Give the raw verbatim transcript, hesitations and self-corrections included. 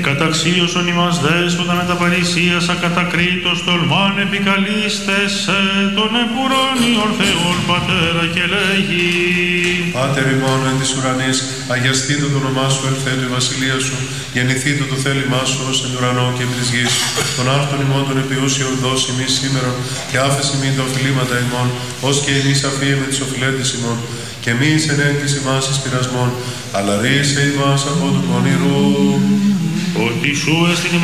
Εκαταξίωσον ημάς δέσποτα με τα παρησίας ακατακρίτως τολμάν επικαλίστες τον επουράνιον Θεόν Πατέρα και λέγει. Πάτερ ημών εν της ουρανής, αγιαστήτω το όνομά σου, ελθέτω η βασιλεία σου, γεννηθήτω το θέλημά σου ως εν ουρανό και επί της γης. Τον άρτον ημών των επιούσιων δώσει ημείς σήμερον και άφεση μην τα οφειλήματα ημών, ως και εμείς αφίεμε τις οφειλέτες ημών. Και μη εις ενέκτης ημάς εις πειρασμών, αλλά ρίσε ημάς από του πονηρού. Ότι σου εστιν